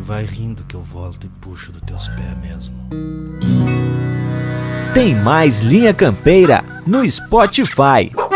Vai rindo que eu volto e puxo dos teus pés mesmo. Tem mais Linha Campeira no Spotify.